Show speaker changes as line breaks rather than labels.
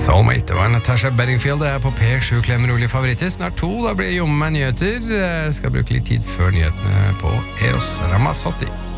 Soulmate, det var Natasha Bedingfield, det på P7 klemmer rolig favoritter. Snart 2, da blir det jomme med nyheter. Skal bruke litt tid før nyhetene på Eros Ramazzotti.